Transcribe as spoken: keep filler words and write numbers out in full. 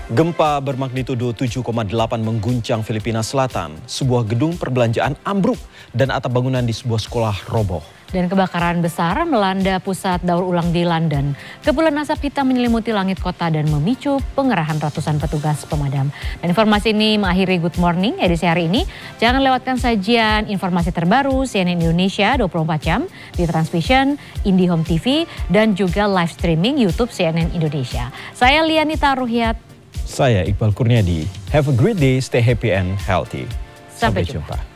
Gempa bermagnitudo tujuh koma delapan mengguncang Filipina Selatan. Sebuah gedung perbelanjaan ambruk dan atap bangunan di sebuah sekolah roboh. Dan kebakaran besar melanda pusat daur ulang di London. Kepulan asap hitam menyelimuti langit kota dan memicu pengerahan ratusan petugas pemadam. Dan informasi ini mengakhiri Good Morning edisi hari ini. Jangan lewatkan sajian informasi terbaru C N N Indonesia dua puluh empat jam di Transvision, IndiHome T V, dan juga live streaming YouTube C N N Indonesia. Saya Lianita Ruhyat. Saya Iqbal Kurniadi. Have a great day, stay happy and healthy. Sampai, Sampai jumpa. jumpa.